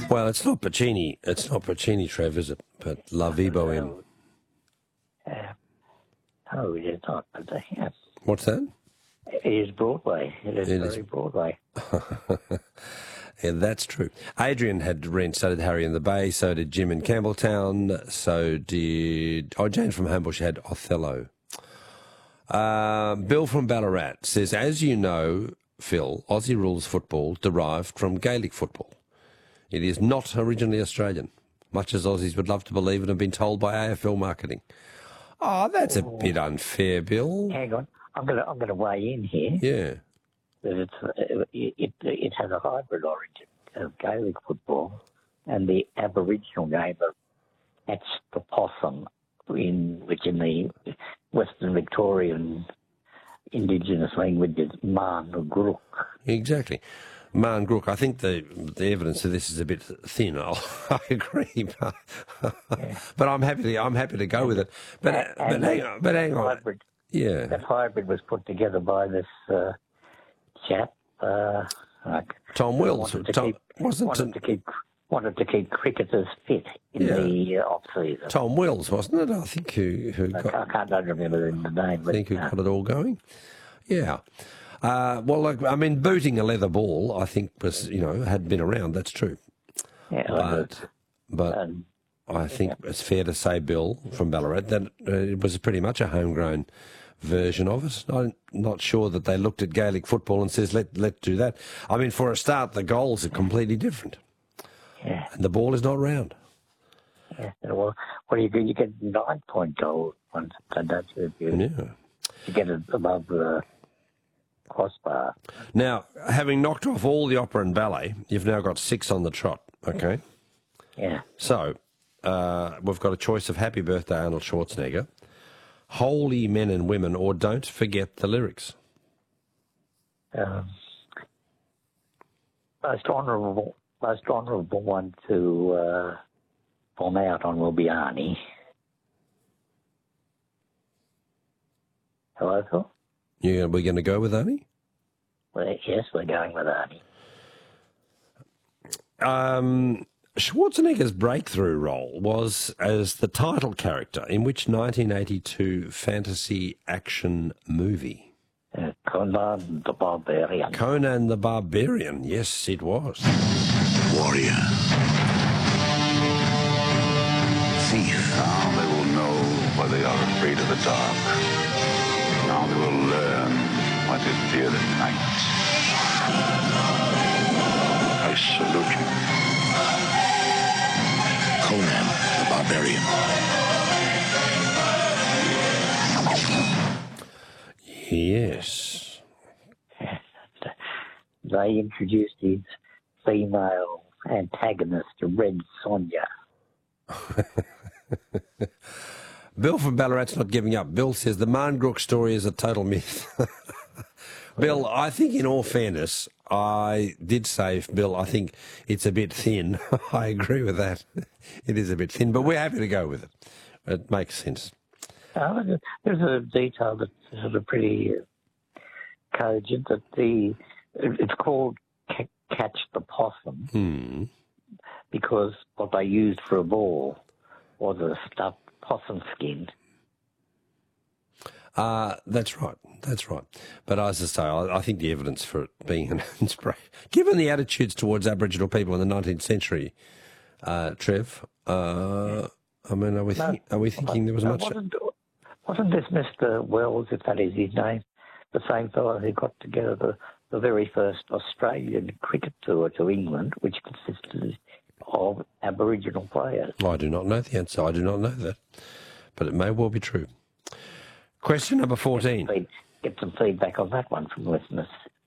Well, it's not Puccini. It's not Puccini, Trev, is it? But La Vie Boheme. No, it is not. But, yes. What's that? It is Broadway. It is very Broadway. Yeah, that's true. Adrian had reinstated Harry in the Bay, so did Jim in Campbelltown, so did... Oh, Jane from Homebush had Othello. Bill from Ballarat says, as you know, Phil, Aussie rules football derived from Gaelic football. It is not originally Australian, much as Aussies would love to believe and have been told by AFL marketing. Oh, that's a bit unfair, Bill. Hang on. I'm gonna weigh in here. Yeah. That it has a hybrid origin of Gaelic football and the Aboriginal game of Catch the Possum, which in the Western Victorian Indigenous language is Marn Grook. Exactly. Marn Grook. I think the evidence of this is a bit thin. I agree, but I'm happy to go with it. But hang on. Hybrid, yeah, that hybrid was put together by this chap. Tom Wills. Wanted to keep cricketers fit in the off season. Tom Wills, wasn't it? I think I can't remember the name. I think who got it all going. Yeah. Well, look, I mean, booting a leather ball, I think was had been around. That's true. Yeah, but I think it's fair to say, Bill from Ballarat, that it was pretty much a homegrown version of it. I'm not sure that they looked at Gaelic football and says, let's do that. I mean, for a start, the goals are completely different. Yeah. And the ball is not round. Yeah. Well, what do you do? You get 9-point goals once, don't you? You get it above the crossbar. Now, having knocked off all the opera and ballet, you've now got 6 on the trot, okay? Yeah. So, we've got a choice of Happy Birthday Arnold Schwarzenegger, Holy Men and Women, or Don't Forget the Lyrics. Most honourable one to bomb out on will be Arnie. Hello, Phil? Yeah, we're going to go with Arnie? Well, yes, we're going with Arnie. Schwarzenegger's breakthrough role was as the title character in which 1982 fantasy action movie? Conan the Barbarian. Conan the Barbarian, yes, it was. Warrior. Thief. Now they will know why they are afraid of the dark. Now they will learn what is fear at night. I salute you. Conan the Barbarian. Yes. They introduced his female antagonist, Red Sonja. Bill from Ballarat's not giving up. Bill says the Marn Grook story is a total myth. Bill, I think in all fairness, I did say, Bill, I think it's a bit thin. I agree with that. It is a bit thin, but we're happy to go with it. It makes sense. There's a detail that's sort of pretty cogent that it's called Catch the Possum because what they used for a ball was a stuffed possum skin. That's right. That's right. But as I say, I think the evidence for it being an inspiration, given the attitudes towards Aboriginal people in the 19th century, Trev, I mean, are we thinking there was much... Wasn't this Mr. Wells, if that is his name, the same fellow who got together the very first Australian cricket tour to England, which consisted of Aboriginal players? I do not know the answer. I do not know that. But it may well be true. Question number 14. Get some feedback on that one from listeners.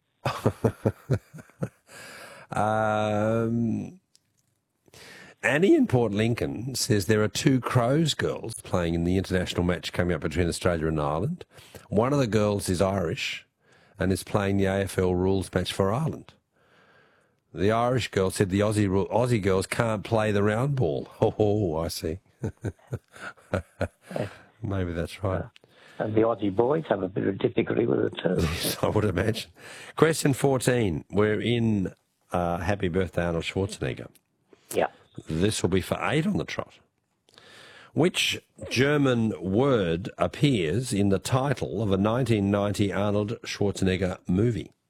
Annie in Port Lincoln says there are 2 Crows girls playing in the international match coming up between Australia and Ireland. One of the girls is Irish and is playing the AFL rules match for Ireland. The Irish girl said the Aussie girls can't play the round ball. Oh, I see. Maybe that's right. And the Aussie boys have a bit of difficulty with it too. Yes, I would imagine. Question 14. We're in Happy Birthday Arnold Schwarzenegger. Yeah. This will be for 8 on the trot. Which German word appears in the title of a 1990 Arnold Schwarzenegger movie?